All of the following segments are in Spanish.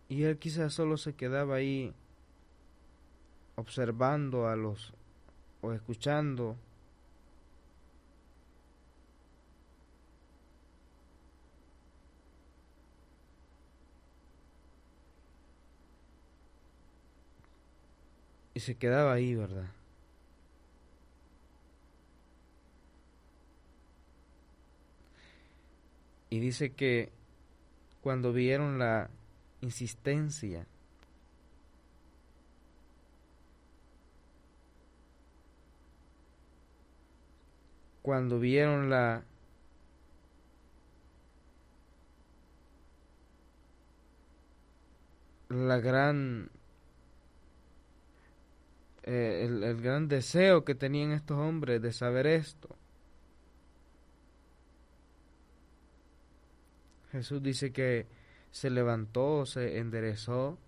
Y él quizás solo se quedaba ahí observando o escuchando. Y se quedaba ahí, ¿verdad? Y dice que cuando vieron la insistencia, cuando vieron la gran el gran deseo que tenían estos hombres de saber esto, Jesús dice que se levantó, se enderezó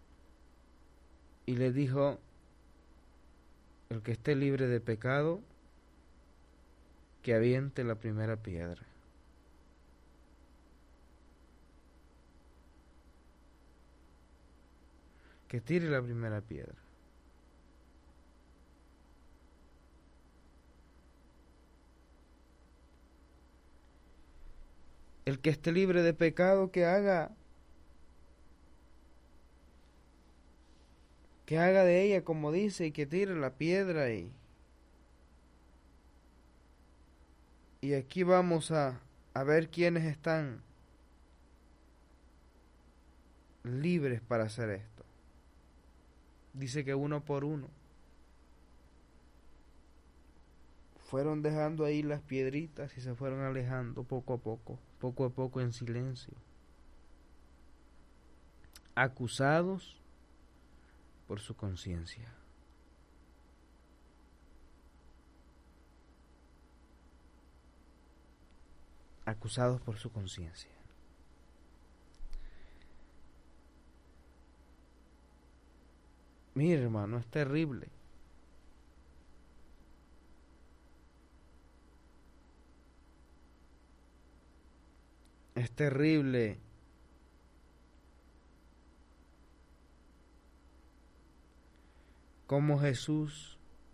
y le dijo: el que esté libre de pecado, que aviente la primera piedra. Que tire la primera piedra. El que esté libre de pecado, que haga de ella como dice, y que tire la piedra. Y aquí vamos a ver quiénes están libres para hacer esto. Dice que uno por uno fueron dejando ahí las piedritas y se fueron alejando poco a poco en silencio, acusados por su conciencia. Acusados por su conciencia. Mira, hermano, es terrible. Es terrible cómo Jesús,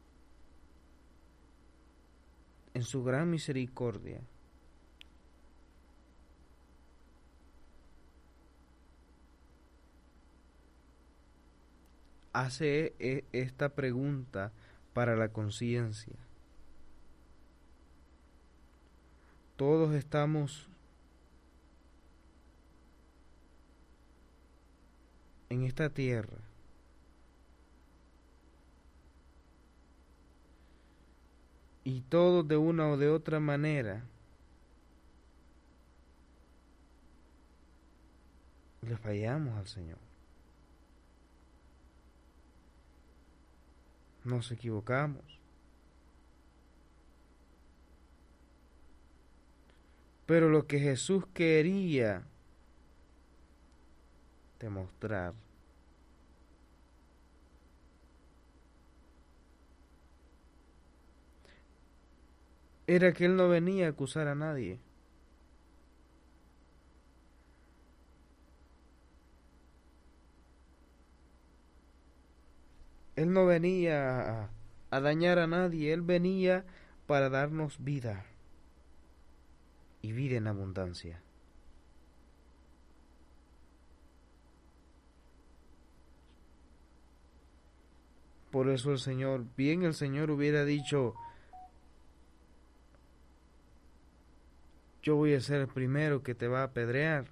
en su gran misericordia, hace esta pregunta para la conciencia. Todos estamos en esta tierra y todos de una o de otra manera le fallamos al Señor. Nos equivocamos. Pero lo que Jesús quería demostrar era que Él no venía a acusar a nadie. Él no venía a dañar a nadie. Él venía para darnos vida y vida en abundancia. Por eso el Señor hubiera dicho: yo voy a ser el primero que te va a apedrear.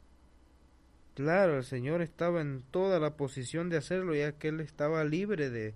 Claro, el Señor estaba en toda la posición de hacerlo, ya que Él estaba libre